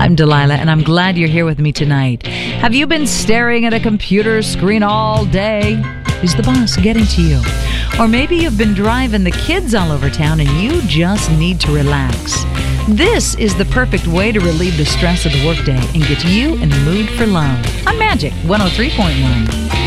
I'm Delilah, and I'm glad you're here with me tonight. Have you been staring at a computer screen all day? Is the boss getting to you? Or maybe you've been driving the kids all over town and you just need to relax. This is the perfect way to relieve the stress of the workday and get you in the mood for love. On Magic 103.1.